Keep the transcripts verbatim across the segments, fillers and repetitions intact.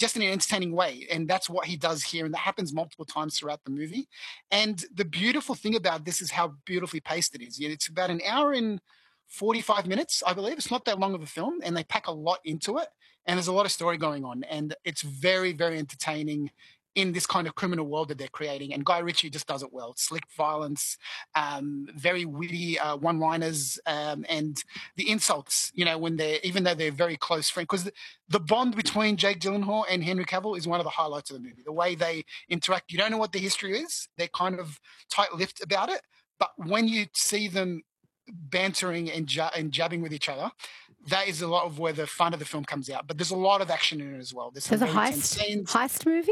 just in an entertaining way. And that's what he does here. And that happens multiple times throughout the movie. And the beautiful thing about this is how beautifully paced it is. It's about an hour and forty-five minutes, I believe. It's not that long of a film, and they pack a lot into it. And there's a lot of story going on. And it's very, very entertaining in this kind of criminal world that they're creating. And Guy Ritchie just does it well. Slick violence, um, very witty uh, one-liners, um, and the insults, you know, when they're, even though they're very close friends, because the, the bond between Jake Gyllenhaal and Henry Cavill is one of the highlights of the movie. The way they interact, you don't know what the history is. They're kind of tight-lipped about it. But when you see them bantering and, ja- and jabbing with each other, that is a lot of where the fun of the film comes out. But there's a lot of action in it as well. There's, There's a some very heist, tense scenes. heist movie?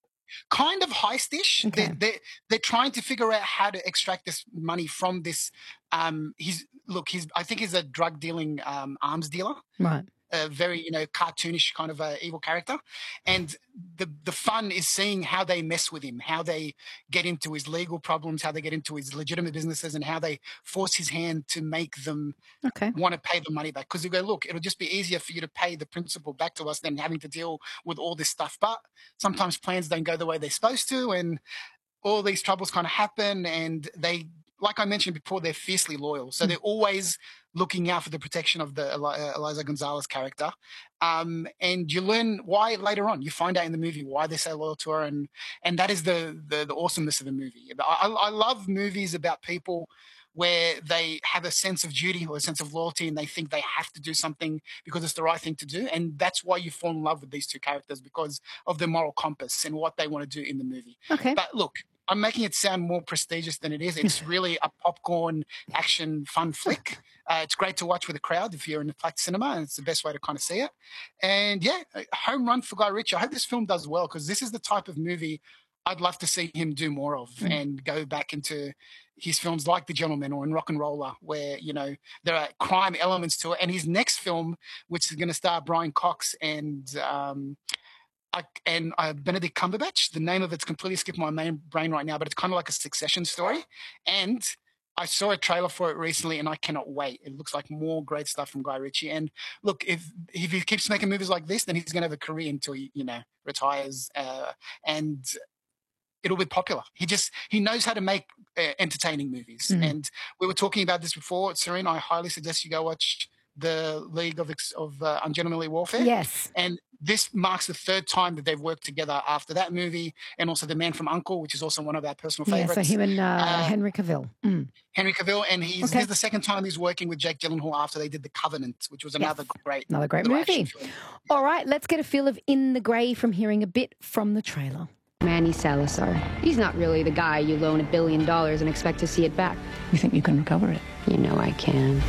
Kind of heist-ish. Okay. They, they, they're trying to figure out how to extract this money from this. Um, he's look, he's I think he's a drug dealing um, arms dealer. Right. A very, you know, cartoonish kind of a evil character. And the the fun is seeing how they mess with him, how they get into his legal problems, how they get into his legitimate businesses, and how they force his hand to make them Okay. want to pay the money back. Because you go, look, it'll just be easier for you to pay the principal back to us than having to deal with all this stuff. But sometimes plans don't go the way they're supposed to, and all these troubles kind of happen, and they, like I mentioned before, they're fiercely loyal. So they're always looking out for the protection of the Eli- uh, Eliza Gonzalez character. Um, and you learn why later on. You find out in the movie why they're so loyal to her, and and that is the the, the awesomeness of the movie. I, I love movies about people where they have a sense of duty or a sense of loyalty, and they think they have to do something because it's the right thing to do. And that's why you fall in love with these two characters, because of their moral compass and what they want to do in the movie. Okay. But look, I'm making it sound more prestigious than it is. It's really a popcorn action fun flick. Uh, it's great to watch with a crowd if you're in a packed cinema, and it's the best way to kind of see it. And yeah, a home run for Guy Ritchie. I hope this film does well, because this is the type of movie I'd love to see him do more of, mm. and go back into his films like The Gentleman or in Rock and Roller, where, you know, there are crime elements to it. And his next film, which is going to star Brian Cox and um, I, and uh, Benedict Cumberbatch. The name of it's completely skipped my main brain right now, but it's kind of like a Succession story. And I saw a trailer for it recently, and I cannot wait. It looks like more great stuff from Guy Ritchie. And look, if if he keeps making movies like this, then he's going to have a career until he, you know, retires, uh, and it'll be popular. He just he knows how to make uh, entertaining movies. Mm. And we were talking about this before, Serene. I highly suggest you go watch the League of of uh, Ungentlemanly Warfare. Yes. And this marks the third time that they've worked together after that movie, and also The Man from U N C L E, which is also one of our personal favorites. Yeah, so him and uh, uh, Henry Cavill. Mm. Henry Cavill, and he's Okay. this is the second time he's working with Jake Gyllenhaal after they did The Covenant, which was another yes. great, another great movie. All right, let's get a feel of In the Grey from hearing a bit from the trailer. Manny Salazar. He's not really the guy you loan a billion dollars and expect to see it back. You think you can recover it? You know I can.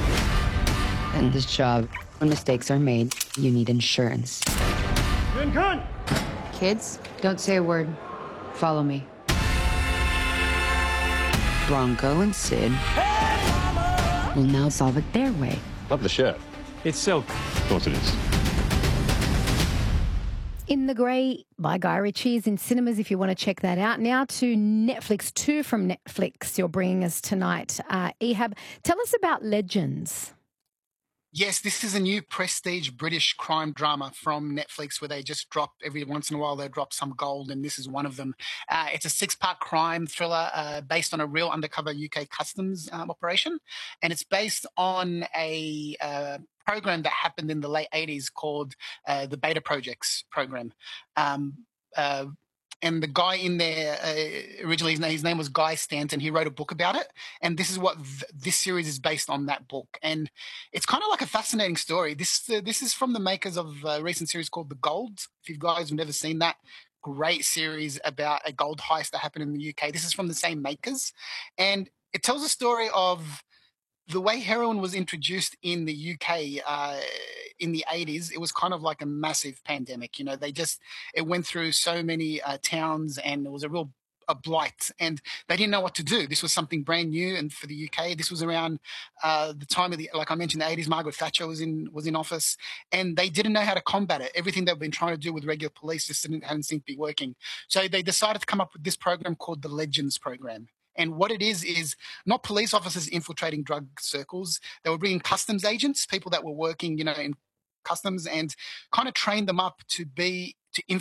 And this job, when mistakes are made, you need insurance. Kids, don't say a word. Follow me. Bronco and Sid will now solve it their way. Love the shirt. It's silk. Of course it is. In the Grey by Guy Ritchie is in cinemas if you want to check that out. Now to Netflix, two from Netflix you're bringing us tonight. Uh, Ehab, tell us about Legends. Yes, this is a new prestige British crime drama from Netflix, where they just drop, every once in a while, they drop some gold, and this is one of them. Uh, it's a six-part crime thriller uh, based on a real undercover U K customs um, operation, and it's based on a uh, program that happened in the late eighties called uh, the Beta Projects program. Um, uh, And the guy in there, uh, originally his name, his name was Guy Stanton. He wrote a book about it. And this is what th- this series is based on, that book. And it's kind of like a fascinating story. This uh, this is from the makers of a recent series called The Gold. If you guys have never seen that, great series about a gold heist that happened in the U K. This is from the same makers. And it tells a story of the way heroin was introduced in the U K uh, in the eighties. It was kind of like a massive pandemic. You know, they just, it went through so many uh, towns, and it was a real a blight, and they didn't know what to do. This was something brand new, and for the U K, this was around uh, the time of the, like I mentioned, the eighties. Margaret Thatcher was in was in office, and they didn't know how to combat it. Everything they've been trying to do with regular police just didn't, hadn't seemed to be working. So they decided to come up with this program called the Legends program. And what it is, is not police officers infiltrating drug circles. They were bringing customs agents, people that were working, you know, in customs, and kind of train them up to be, to